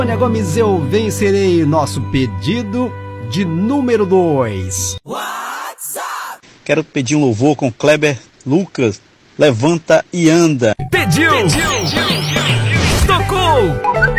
Sônia Gomes, eu vencerei nosso pedido de número 2. Quero pedir um louvor com Kleber Lucas, Levanta e Anda. Pediu. Tocou.